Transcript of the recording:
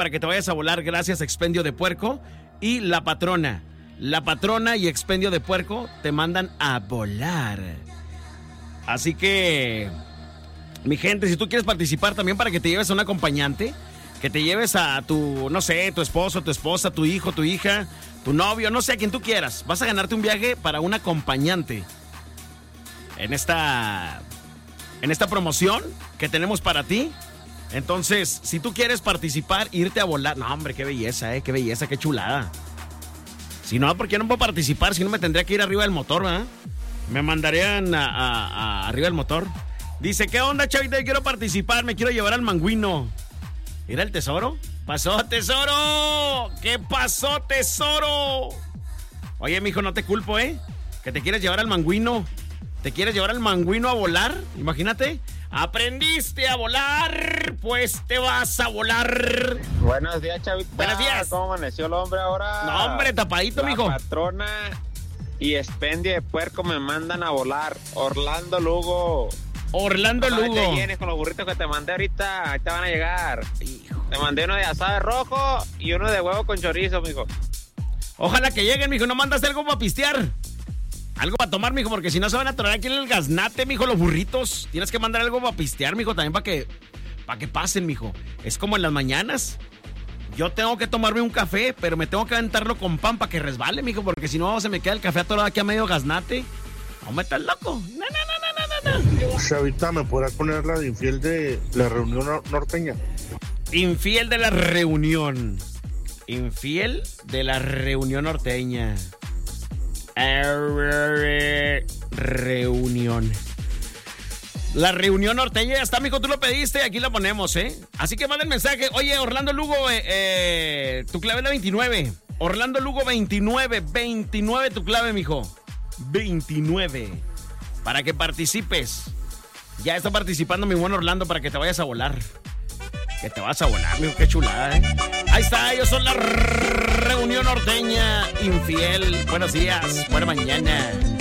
para que te vayas a volar gracias a Expendio de Puerco y La Patrona. La Patrona y Expendio de Puerco te mandan a volar. Así que, mi gente, si tú quieres participar también para que te lleves a un acompañante, que te lleves a tu, no sé, tu esposo, tu esposa, tu hijo, tu hija, tu novio, no sé, a quien tú quieras. Vas a ganarte un viaje para un acompañante en esta promoción que tenemos para ti. Entonces, si tú quieres participar, irte a volar. No, hombre, qué belleza, qué chulada. Si no, ¿por qué no puedo participar? Si no, me tendría que ir arriba del motor, ¿verdad? Me mandarían arriba del motor. Dice, ¿qué onda, chavita? Yo quiero participar, me quiero llevar al Manguino. ¿Era el tesoro? ¡Pasó, tesoro! ¿Qué pasó, tesoro? Oye, mijo, no te culpo, ¿eh? Que te quieres llevar al Manguino. ¿Te quieres llevar al Manguino a volar? Imagínate. ¿Aprendiste a volar? Pues te vas a volar. Buenos días, chavita. Buenos días. ¿Cómo amaneció el hombre ahora? No, hombre, tapadito, mijo. La Patrona y Expendio de Puerco me mandan a volar. Orlando Lugo. Orlando Lugo. Te vienes con los burritos que te mandé ahorita. Ahí te van a llegar. Hijo. Te mandé uno de asado de rojo y uno de huevo con chorizo, mijo. Ojalá que lleguen, mijo. No mandas algo para pistear. Algo para tomar, mijo, porque si no se van a atorar aquí en el gaznate, mijo, los burritos. Tienes que mandar algo para pistear, mijo, también para que pasen, mijo. Es como en las mañanas. Yo tengo que tomarme un café, pero me tengo que aventarlo con pan para que resbale, mijo, porque si no se me queda el café atorado aquí a medio gaznate. No me estás loco. No. Chavita, ¿me podrás poner la de infiel de la reunión norteña? Infiel de la reunión. Infiel de la reunión norteña. Reunión. La reunión norteña ya está, mijo, tú lo pediste, aquí la ponemos, ¿eh? Así que manda el mensaje. Oye, Orlando Lugo, tu clave es la 29. Orlando Lugo 29 tu clave, mijo. 29. Para que participes. Ya está participando mi buen Orlando para que te vayas a volar. Que te vas a volar, mijo, qué chulada, ¿eh? Ahí está, ellos son la reunión norteña, infiel. Buenos días, buena mañana.